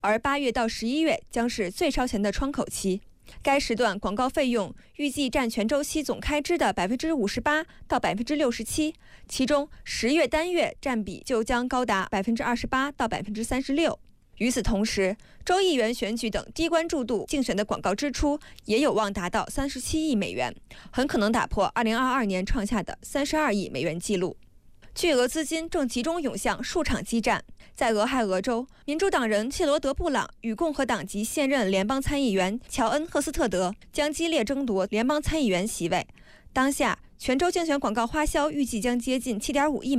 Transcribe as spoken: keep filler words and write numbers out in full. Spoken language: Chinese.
而八月到十一月将是最烧钱的窗口期。该时段广告费用预计占全周期总开支的百分之五十八到百分之六十七，其中十月单月占比就将高达百分之二十八到百分之三十六。与此同时，州议员选举等低关注度竞选的广告支出也有望达到三十七亿美元，很可能打破二零二二年创下的三十二亿美元纪录。巨额资金正集中涌向数场激战。在俄亥俄州，民主党人切罗德·布朗与共和党籍现任联邦参议员乔恩·赫斯特德将激烈争夺联邦参议员席位。当下，全州竞选广告花销预计将接近七点五亿